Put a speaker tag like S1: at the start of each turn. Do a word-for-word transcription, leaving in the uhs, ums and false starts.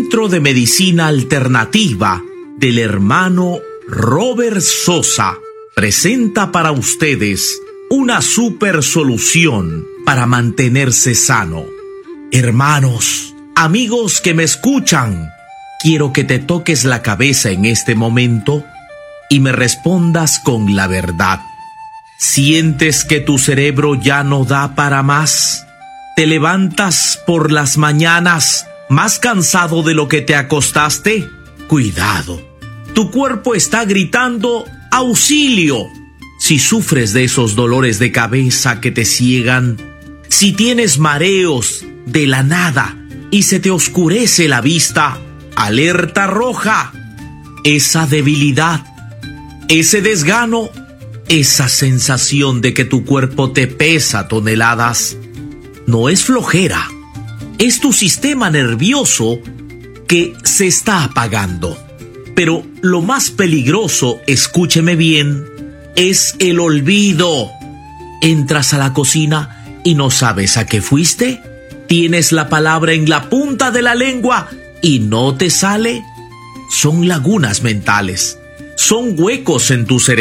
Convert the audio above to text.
S1: Centro de Medicina Alternativa del hermano Robert Sosa presenta para ustedes una super solución para mantenerse sano. Hermanos, amigos que me escuchan, quiero que te toques la cabeza en este momento y me respondas con la verdad. ¿Sientes que tu cerebro ya no da para más? ¿Te levantas por las mañanas más cansado de lo que te acostaste? Cuidado, tu cuerpo está gritando ¡auxilio! Si sufres de esos dolores de cabeza que te ciegan, si tienes mareos de la nada y se te oscurece la vista, alerta roja. Esa debilidad, ese desgano, esa sensación de que tu cuerpo te pesa toneladas, no es flojera, es tu sistema nervioso que se está apagando. Pero lo más peligroso, escúcheme bien, es el olvido. Entras a la cocina y no sabes a qué fuiste, tienes la palabra en la punta de la lengua y no te sale. Son lagunas mentales, son huecos en tu cerebro.